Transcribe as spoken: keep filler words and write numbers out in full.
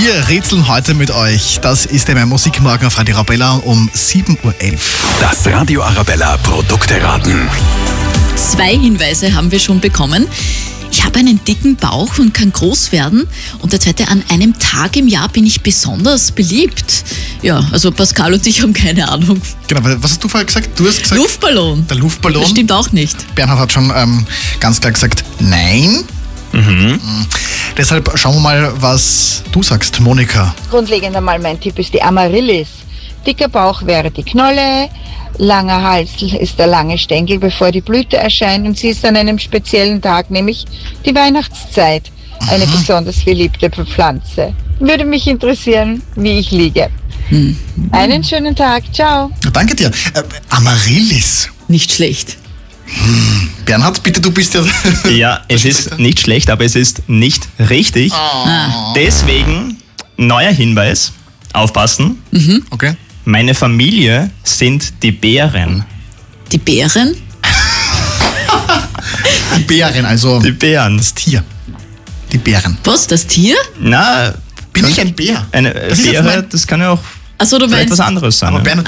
Wir rätseln heute mit euch. Das ist der Musikmorgen auf Radio Arabella um sieben Uhr elf. Das Radio Arabella Produkte-Raten. Zwei Hinweise haben wir schon bekommen. Ich habe einen dicken Bauch und kann groß werden. Und der zweite, an einem Tag im Jahr bin ich besonders beliebt. Ja, also Pascal und ich haben keine Ahnung. Genau, weil- was hast du vorher gesagt? Du hast gesagt, Luftballon. der Luftballon. Das stimmt auch nicht. Bernhard hat schon ähm, ganz klar gesagt, nein. Mhm. Deshalb schauen wir mal, was du sagst, Monika. Grundlegend einmal mein Tipp ist die Amaryllis. Dicker Bauch wäre die Knolle, langer Hals ist der lange Stängel, bevor die Blüte erscheint, und sie ist an einem speziellen Tag, nämlich die Weihnachtszeit, eine besonders beliebte Pflanze. Würde mich interessieren, wie ich liege. Einen schönen Tag, ciao. Danke dir. Äh, Amaryllis. Nicht schlecht. Bernhard, bitte, du bist ja... Ja, es ist nicht schlecht, aber es ist nicht richtig. Deswegen, neuer Hinweis, aufpassen, Okay. meine Familie sind die Bären. Die Bären? Die Bären, also Die Bären. das Tier. Die Bären. Was, das Tier? Na, Bin ich ein Bär? eine Das ist jetzt Bäre, mein- das kann ja auch Achso, du vielleicht meinst... was anderes sein. Aber ne? Bernhard,